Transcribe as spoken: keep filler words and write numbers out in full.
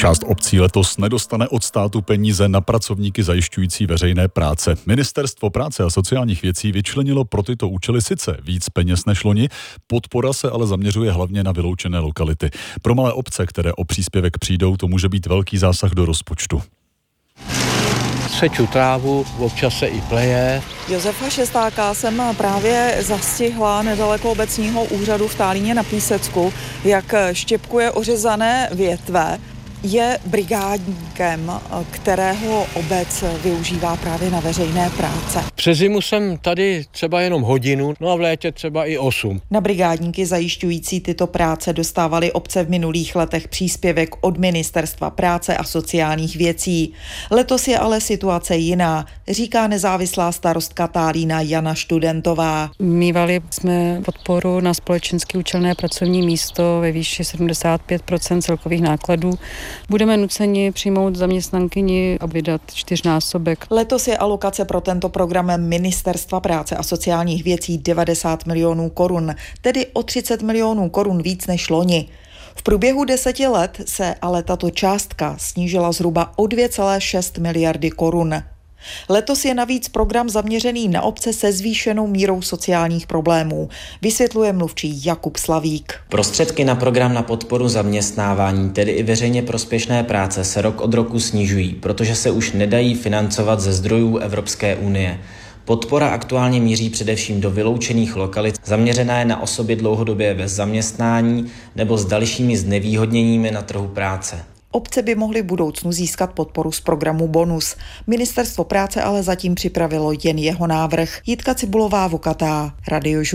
Část obcí letos nedostane od státu peníze na pracovníky zajišťující veřejné práce. Ministerstvo práce a sociálních věcí vyčlenilo pro tyto účely sice víc peněz než loni, podpora se ale zaměřuje hlavně na vyloučené lokality. Pro malé obce, které o příspěvek přijdou, to může být velký zásah do rozpočtu. Seču trávu, občas se i pleje. Josefa Šestáka jsem právě zastihla nedaleko obecního úřadu v Tálíně na Písecku, jak štěpkuje ořezané větve. Je brigádníkem, kterého obec využívá právě na veřejné práce. Přes zimu jsem tady třeba jenom hodinu, no a v létě třeba i osm. Na brigádníky zajišťující tyto práce dostávaly obce v minulých letech příspěvek od Ministerstva práce a sociálních věcí. Letos je ale situace jiná, říká nezávislá starostka Tálína Jana Študentová. Mívali jsme podporu na společensky účelné pracovní místo ve výši sedmdesát pět procent celkových nákladů. Budeme nuceni přijmout zaměstnankyni a vydat čtyřnásobek. Letos je alokace pro tento program Ministerstva práce a sociálních věcí devadesát milionů korun, tedy o třicet milionů korun víc než loni. V průběhu deseti let se ale tato částka snížila zhruba o dvě celé šest miliardy korun. Letos je navíc program zaměřený na obce se zvýšenou mírou sociálních problémů, vysvětluje mluvčí Jakub Slavík. Prostředky na program na podporu zaměstnávání, tedy i veřejně prospěšné práce, se rok od roku snižují, protože se už nedají financovat ze zdrojů Evropské unie. Podpora aktuálně míří především do vyloučených lokalit, zaměřená je na osoby dlouhodobě bez zaměstnání nebo s dalšími znevýhodněními na trhu práce. Obce by mohly v budoucnu získat podporu z programu Bonus. Ministerstvo práce ale zatím připravilo jen jeho návrh. Jitka Cibulová, Vokatá, Radio